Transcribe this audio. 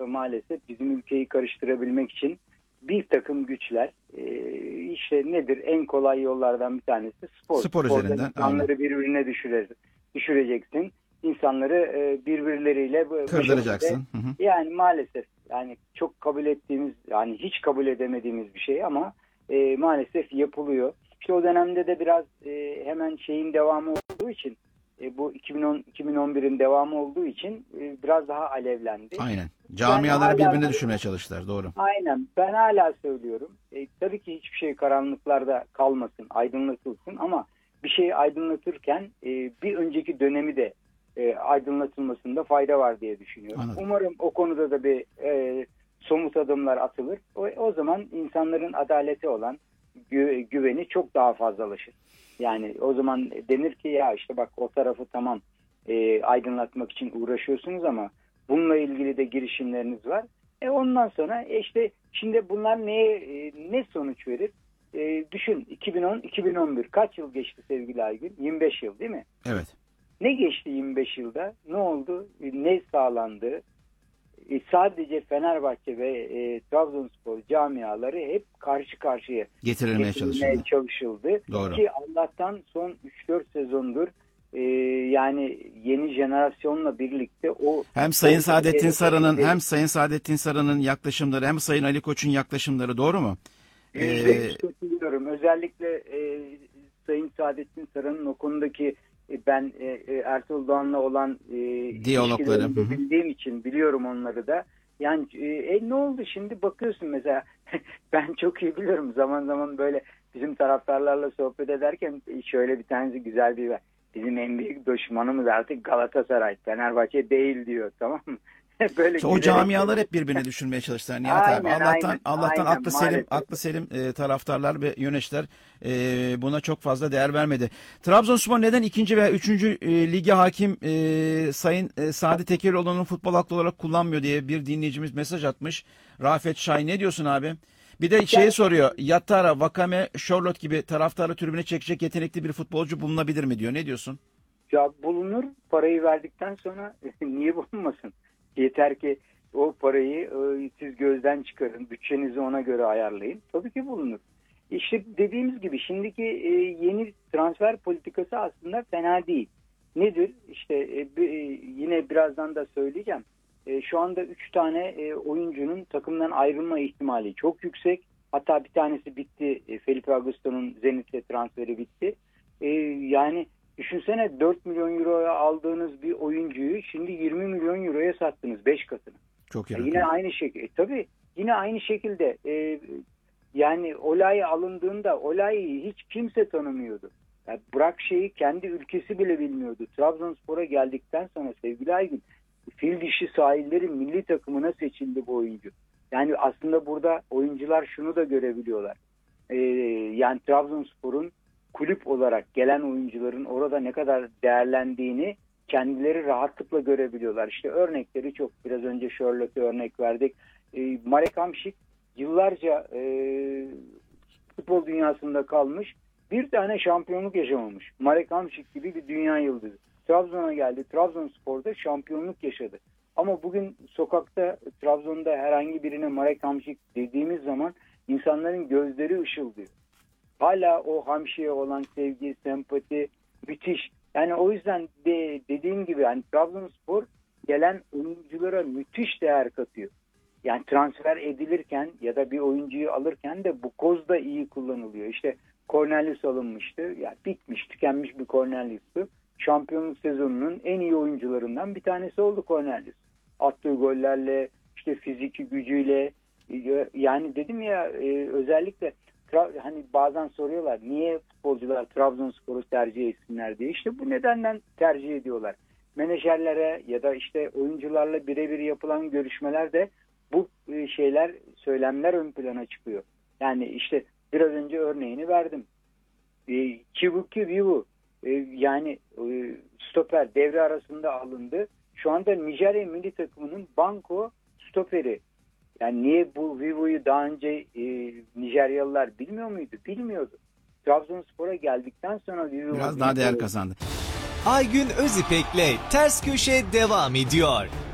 maalesef bizim ülkeyi karıştırabilmek için bir takım güçler işte nedir? En kolay yollardan bir tanesi spor. Spor üzerinden. İnsanları birbirine düşüreceksin. İnsanları birbirleriyle kırdıracaksın. Yani maalesef yani çok kabul ettiğimiz yani hiç kabul edemediğimiz bir şey ama maalesef yapılıyor. İşte o dönemde de biraz hemen şeyin devamı olduğu için bu 2010-2011'in devamı olduğu için biraz daha alevlendi. Aynen. Camiaları birbirine düşürmeye çalıştılar. Doğru. Aynen. Ben hala söylüyorum. Tabii ki hiçbir şey karanlıklarda kalmasın, aydınlatılsın ama bir şeyi aydınlatırken bir önceki dönemi de aydınlatılmasında fayda var diye düşünüyorum. Anladım. Umarım o konuda da bir somut adımlar atılır. O zaman insanların adalete olan güveni çok daha fazlalaşır. Yani o zaman denir ki ya işte bak o tarafı tamam aydınlatmak için uğraşıyorsunuz ama bununla ilgili de girişimleriniz var. Ondan sonra işte şimdi bunlar ne sonuç verir? Düşün 2010-2011 kaç yıl geçti sevgili Aygün? 25 yıl değil mi? Evet. Ne geçti 25 yılda? Ne oldu? Ne sağlandı? Sadece Fenerbahçe ve Trabzonspor camiaları hep karşı karşıya getirilmeye çalışıldı. Doğru. Ki Allah'tan son 3-4 sezondur yani yeni jenerasyonla birlikte hem Sayın Saadettin Saran'ın yaklaşımları hem Sayın Ali Koç'un yaklaşımları doğru mu? Katılıyorum. Özellikle Sayın Saadettin Saran'ın o konudaki ben Ertuğrul Doğan'la olan diyalogları bildiğim için biliyorum onları da. Yani ne oldu şimdi bakıyorsun mesela ben çok iyi biliyorum zaman zaman böyle bizim taraftarlarla sohbet ederken şöyle bir tanesi güzel bir bizim en büyük düşmanımız artık Galatasaray, Fenerbahçe değil diyor, tamam mı? Böyle işte o camialar hep birbirine düşürmeye çalıştılar Nihat abi. Allah'tan aklı selim taraftarlar ve yöneticiler buna çok fazla değer vermedi. Trabzonspor neden 2. veya 3. lige hakim Sayın Sadi Tekeroğlu'nun futbol aklı olarak kullanmıyor diye bir dinleyicimiz mesaj atmış. Rafet Şahin, ne diyorsun abi? Bir de şeyi soruyor. Yattara, Vakame, Charlotte gibi taraftarı tribüne çekecek yetenekli bir futbolcu bulunabilir mi diyor. Ne diyorsun? Ya bulunur. Parayı verdikten sonra niye bulunmasın? Yeter ki o parayı siz gözden çıkarın. Bütçenizi ona göre ayarlayın. Tabii ki bulunur. İşte dediğimiz gibi şimdiki yeni transfer politikası aslında fena değil. Nedir? İşte yine birazdan da söyleyeceğim. Şu anda 3 tane oyuncunun takımdan ayrılma ihtimali çok yüksek. Hatta bir tanesi bitti. Felipe Augusto'nun Zenit'le transferi bitti. Yani düşünsene 4 milyon euroya aldığınız bir oyuncuyu şimdi 20 milyon euroya sattınız 5 katını. Çok yine aynı şekilde. Tabii yine aynı şekilde yani Olay alındığında Olay'ı hiç kimse tanımıyordu. Yani bırak şeyi kendi ülkesi bile bilmiyordu. Trabzonspor'a geldikten sonra sevgili Aygün fil dişi sahillerin milli takımına seçildi bu oyuncu. Yani aslında burada oyuncular şunu da görebiliyorlar. Yani Trabzonspor'un kulüp olarak gelen oyuncuların orada ne kadar değerlendiğini kendileri rahatlıkla görebiliyorlar. İşte örnekleri çok. Biraz önce Charlotte'e örnek verdik. Marek Hamšík yıllarca futbol dünyasında kalmış. Bir tane şampiyonluk yaşamamış. Marek Hamšík gibi bir dünya yıldızı. Trabzon'a geldi. Trabzonspor'da şampiyonluk yaşadı. Ama bugün sokakta Trabzon'da herhangi birine Marek Hamšík dediğimiz zaman insanların gözleri ışıldıyor. Hala o Hamşik'e olan sevgi, sempati müthiş. Yani o yüzden dediğim gibi yani Trabzonspor gelen oyunculara müthiş değer katıyor. Yani transfer edilirken ya da bir oyuncuyu alırken de bu koz da iyi kullanılıyor. İşte Cornelius alınmıştı. Yani bitmiş, tükenmiş bir Cornelius'tu. Şampiyonluk sezonunun en iyi oyuncularından bir tanesi oldu Cornelius. Attığı gollerle, işte fiziki gücüyle, yani dedim ya özellikle hani bazen soruyorlar niye futbolcular Trabzonspor'u tercih etsinler diye. İşte bu nedenden tercih ediyorlar. Menajerlere ya da işte oyuncularla birebir yapılan görüşmelerde bu söylemler ön plana çıkıyor. Yani işte biraz önce örneğini verdim. Chibuki Vivu yani stoper devre arasında alındı. Şu anda Nijerya milli takımının banko stoperi. Yani niye bu Vivo'yu daha önce Nijeryalılar bilmiyor muydu? Bilmiyordu. Trabzonspor'a geldikten sonra Vivo biraz daha değer kazandı. Aygün Özipek'le Ters Köşe devam ediyor.